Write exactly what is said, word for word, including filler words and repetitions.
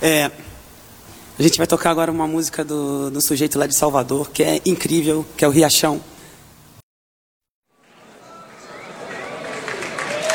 É, a gente vai tocar agora uma música do, do sujeito lá de Salvador, que é incrível, que é o Riachão.